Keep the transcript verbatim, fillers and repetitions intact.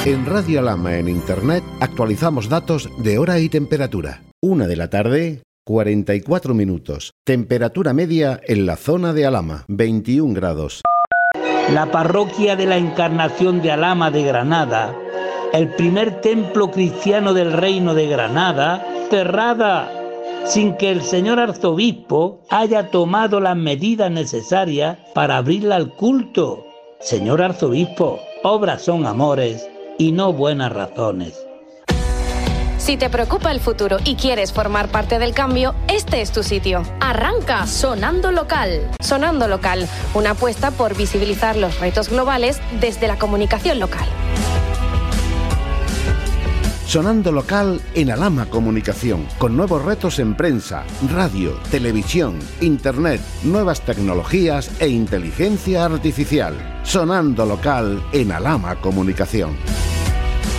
En Radio Alhama en Internet actualizamos datos de hora y temperatura. Una de la tarde, cuarenta y cuatro minutos. Temperatura media en la zona de Alhama, veintiún grados. La parroquia de la Encarnación de Alhama de Granada, el primer templo cristiano del Reino de Granada, cerrada sin que el señor arzobispo haya tomado las medidas necesarias para abrirla al culto. Señor arzobispo, obras son amores y no buenas razones. Si te preocupa el futuro y quieres formar parte del cambio, este es tu sitio. Arranca Sonando Local. Sonando Local, una apuesta por visibilizar los retos globales desde la comunicación local. Sonando Local en Alhama Comunicación, con nuevos retos en prensa, radio, televisión, internet, nuevas tecnologías e inteligencia artificial. Sonando Local en Alhama Comunicación.